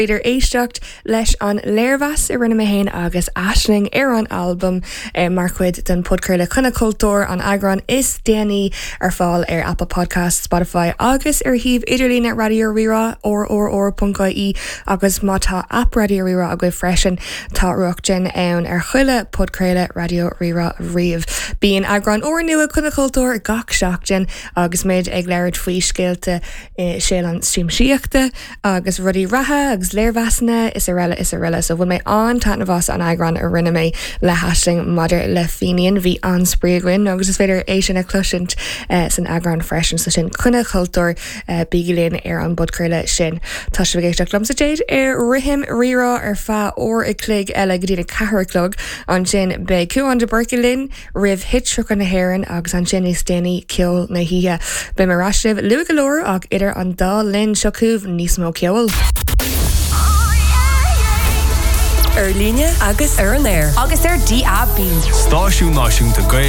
Idir éisteacht leis an léirmheas I rinne mé héin agus aisling ar an album mar chuid den podcréile chuna cultúr an agran is déanaí ar fáil ar Apple Podcasts, Spotify agus ar híomh idirlíne Radio Rira or.ie agus mátá app Radio Rira a go freisin tá ruachtain ann ar chuile podcréile Radio Rira riamh. Bíon agran ó nua chuna cultúr gach seachtain agus méid ag léird faoi scéalte sé an stream síochta agus rudí ratha agus léirmheasna is a riile so bhfuil mé an tána bhas an agran a rinne mé le haisling madidir le fíníon bhí an spríoin agus is féidir é sin a cluisiint san agran freisin sa sin chuna cultúr bígilíonn ar an budcréile sin. Tá si bhgéisteach lom sa déad ar rithim rira ar fa ó i clig eile go dtína catharclog an sin be cuan de Berkelin rih hitruch an na hhéireann agus an sin is déanaí ceol na híthe. Be mar raisih lu golóir ag idir an dá linn seocúh níos mó ceol. Líne agus ar an air agus ar DAB. Stáisiú náisiúnta Gaeilge